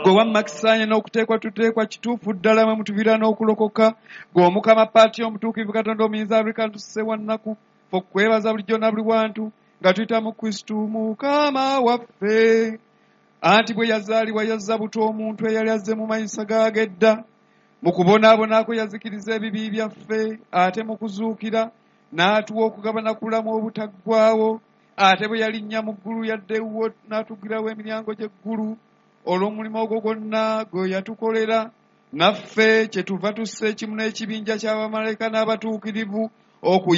gwe wamma kisaanye n'okuteekwa tuteekwa kituufu ddala mwe mutuviira n'okulokoka gwe omukama paati omutuukirivu katonda omuyinza abulika ntusse wannaku ffe okwebaza bulijjo na buli wantu nga tuyita mu kristu mukama waffe anti bwe yazaalibwa yazza buto omuntu eyali azze mu mayisa gaagedda mu kubonaabonaako yazikiriza ebibi byaffe ate mu kuzuukira n'atuwa okugabana kulamu obutaggwaawo ate bwe yalinnya mu ggulu yaddewo n'atuggirawo emiryango gy'eggulu olw'omulimu ogwo gwonna gwe yatukolera naffe kyetuva tussa ekimu n'ekibinja ky'abamalayika n'abatuukirivu